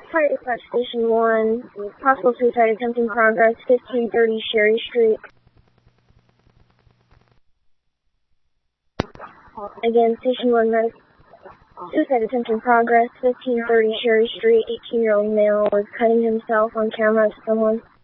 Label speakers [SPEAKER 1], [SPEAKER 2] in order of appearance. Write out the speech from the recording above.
[SPEAKER 1] Fire Dispatch Station 1, possible suicide attempt in progress, 1530 Sherry Street. Again, Station 1, suicide attempt in progress, 1530 Sherry Street, 18-year-old male was cutting himself on camera to someone.